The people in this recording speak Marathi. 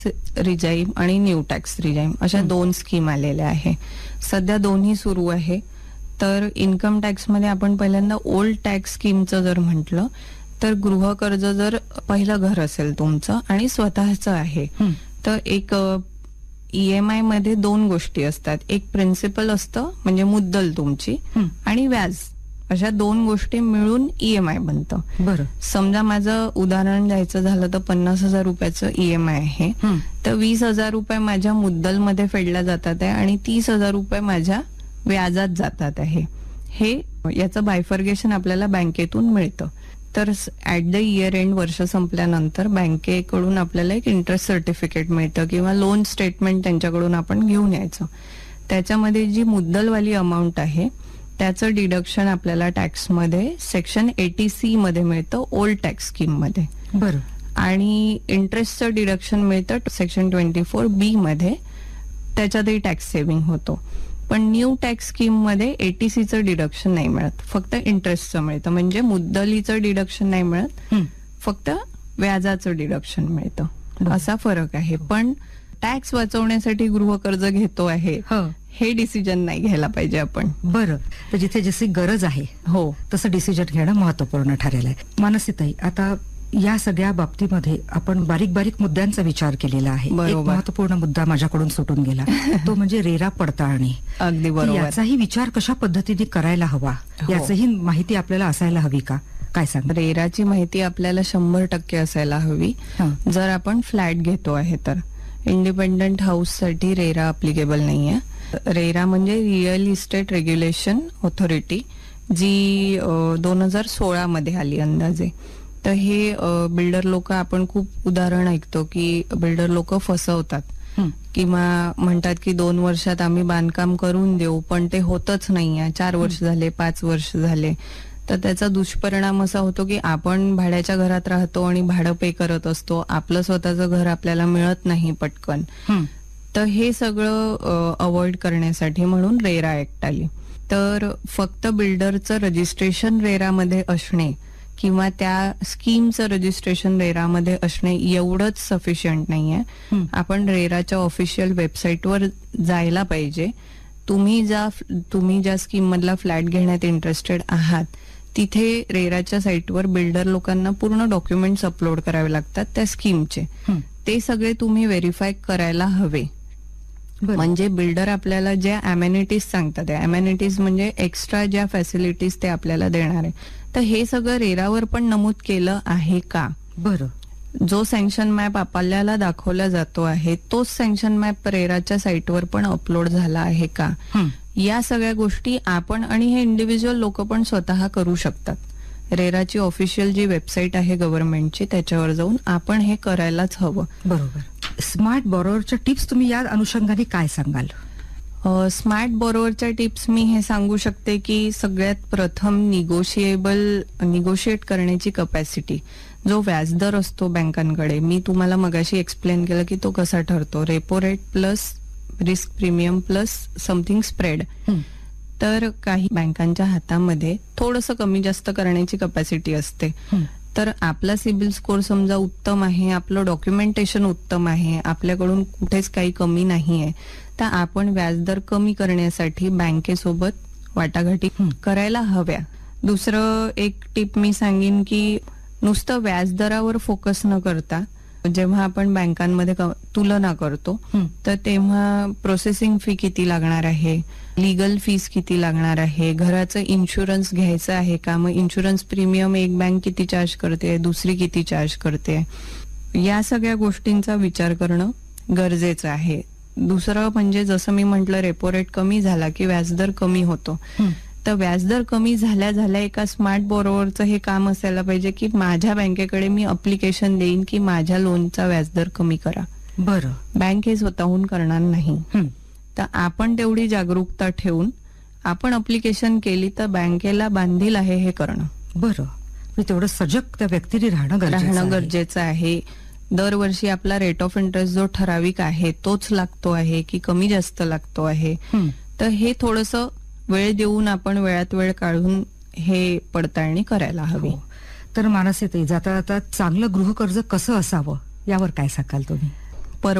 रिजाईम आणि न्यू टॅक्स रिजाईम अशा 2 स्कीम आलेल्या आहे. सध्या दोन्ही सुरू आहे. तर इन्कम टॅक्स मध्ये आपण पहिल्यांदा ओल्ड टॅक्स स्कीमचं जर म्हटलं तर गृहकर्ज जर पहिलं घर असेल तुमचं आणि स्वतःचं आहे तर एक EMI मध्ये 2 गोष्टी असतात. एक प्रिन्सिपल असतं म्हणजे मुद्दल तुमची आणि व्याज, अशा 2 गोष्टी मिळून EMI बनतं. बरं. समजा माझं उदाहरण द्यायचं झालं तर 50,000 रुपयाचं EMI आहे तर 20,000 रुपये माझ्या मुद्दलमध्ये फेडल्या जातात आहे आणि 30,000 रुपये माझ्या व्याजात जातात आहे. हे याचं बायफर्गेशन आपल्याला बँकेतून मिळतं. तर ऍट द इयर एंड वर्ष संपल्यानंतर बँकेकडून आपल्याला एक इंटरेस्ट सर्टिफिकेट मिळतं किंवा लोन स्टेटमेंट त्यांच्याकडून आपण घेऊन यायचं. त्याच्यामध्ये जी मुद्दलवाली अमाऊंट आहे त्याचं डिडक्शन आपल्याला टॅक्समध्ये सेक्शन 80C मध्ये मिळतं ओल्ड टॅक्स स्कीम मध्ये. बरं. आणि इंटरेस्टचं डिडक्शन मिळतं सेक्शन 24B मध्ये, त्याच्यातही टॅक्स सेव्हिंग होतो. पण न्यू टॅक्स स्कीम मध्ये 80Cचं डिडक्शन नाही मिळत, फक्त इंटरेस्टचं मिळतं. म्हणजे मुद्दलीचं डिडक्शन नाही मिळत, फक्त व्याजाचं डिडक्शन मिळतं. असा फरक आहे. पण टॅक्स वाचवण्यासाठी गृहकर्ज घेतो आहे हे डिसिजन नाही घ्यायला पाहिजे आपण. बरं. तर जिथे जशी गरज आहे हो तसं डिसिजन घेणं महत्वपूर्ण ठरेल आहे. मानसीताई, आता या सगळ्या बाबतीमध्ये आपण बारीक बारीक मुद्द्यांचा विचार केलेला आहे. एक महत्वपूर्ण मुद्दा माझ्याकडून सुटून गेला तो म्हणजे रेरा पडताळणी. अगदी बरोबर. याचाही विचार कशा पद्धतीने करायला हवा याचीही माहिती आपल्याला असायला हवी का? काय सांग? रेराची माहिती आपल्याला 100% असायला हवी. जर आपण फ्लॅट घेतो आहे तर इंडिपेंडंट हाऊस साठी रेरा अप्लिकेबल नाहीये. रेरा म्हणजे रिअल इस्टेट रेग्युलेशन ऑथॉरिटी, जी 2016 मध्ये आली अंदाजे. तर हे बिल्डर लोक, आपण खूप उदाहरण ऐकतो की बिल्डर लोक फसवतात किंवा म्हणतात की 2 वर्षात आम्ही बांधकाम करून देऊ, पण ते होतच नाहीये. 4 वर्ष झाले, 5 वर्ष झाले. तर त्याचा दुष्परिणाम असा होतो की आपण भाड्याच्या घरात राहतो आणि भाडं पे करत असतो, आपलं स्वतःचं घर आपल्याला मिळत नाही पटकन. तर हे सगळं अवॉइड करण्यासाठी म्हणून रेरा ऍक्ट आली. तर फक्त बिल्डरचं रजिस्ट्रेशन रेरामध्ये असणे किंवा त्या स्कीमचं रजिस्ट्रेशन रेरामध्ये असणे एवढंच सफिशियंट नाहीये. आपण रेराच्या ऑफिशियल वेबसाईटवर जायला पाहिजे. तुम्ही ज्या स्कीम मधला फ्लॅट घेण्यात इंटरेस्टेड आहात तिथे रेराच्या साईटवर बिल्डर लोकांना पूर्ण डॉक्युमेंट्स अपलोड करावे लागतात त्या स्कीमचे. ते सगळे तुम्ही व्हेरीफाय करायला हवे. म्हणजे बिल्डर आपल्याला ज्या अमेनिटीज सांगतात, त्या अमेनिटीज म्हणजे एक्स्ट्रा ज्या फॅसिलिटीज ते आपल्याला देणार आहे, तर हे सगळं रेरावर पण नमूद केलं आहे का? बरं. जो सँक्शन मॅप आपल्याला दाखवला जातो आहे तोच सँक्शन मॅप रेराच्या साईटवर पण अपलोड झाला आहे का? या सगळ्या गोष्टी आपण आणि हे इंडिव्हिज्युअल लोक पण स्वतः करू शकतात. रेराची ऑफिशियल जी वेबसाईट आहे गव्हर्नमेंटची त्याच्यावर जाऊन आपण हे करायलाच हवं. बरोबर. स्मार्ट बॉरोवरच्या टिप्स तुम्ही या अनुषंगाने काय सांगाल? स्मार्ट बॉरोवरच्या टिप्स मी हे सांगू शकते की सगळ्यात प्रथम निगोशिएट करण्याची कपॅसिटी. जो व्याजदर असतो बँकांकडे, मी तुम्हाला मगाशी एक्सप्लेन केलं की तो कसा ठरतो, repo rate plus risk premium plus something spread. तर काही बँकांच्या हातामध्ये थोडंसं कमी जास्त करण्याची कपॅसिटी असते. तर आपला सिबिल स्कोर समजा उत्तम आहे, आपलं डॉक्युमेंटेशन उत्तम आहे, आपल्याकडून कुठेच काही कमी नाहीये, तर आपण व्याजदर कमी करण्यासाठी बँकेसोबत वाटाघाटी करायला हव्या. दुसरं एक टिप मी सांगेन की नुसतं व्याजदरावर फोकस न करता जेव्हा आपण बँकांमध्ये तुलना करतो तर तेव्हा प्रोसेसिंग फी किती लागणार आहे, लीगल फीस किती लागणार आहे, घराचं इन्शुरन्स घ्यायचं आहे का, मग इन्शुरन्स प्रीमियम एक बँक किती चार्ज करते, दुसरी किती चार्ज करते, या सगळ्या गोष्टींचा विचार करणं गरजेचं आहे. दुसरं म्हणजे जसं मी म्हटलं, रेपो रेट कमी झाला की व्याजदर कमी होतो. तर व्याजदर कमी झाल्या एका स्मार्ट बॉरोवरचं हे काम असायला पाहिजे की माझ्या बँकेकडे मी अप्लिकेशन देईन की माझ्या लोनचा व्याजदर कमी करा. बरं. बँक हे स्वतःहून करणार नाही. तर आपण तेवढी जागरूकता ठेवून आपण अप्लिकेशन केली तर बँकेला बांधील आहे हे करणं. बरं. तेवढं सजग त्या व्यक्तीने राहणं गरजेचं आहे. दरवर्षी आपला रेट ऑफ इंटरेस्ट जो ठराविक आहे तोच लागतो आहे की कमी जास्त लागतो आहे, तर हे थोडंसं वेळ देऊन आपण वेळात वेळ काढून हे पडताळणी करायला हवी. तर मानसीताई, जाता जाता चांगलं गृहकर्ज कसं असावं यावर काय सांगाल तुम्ही?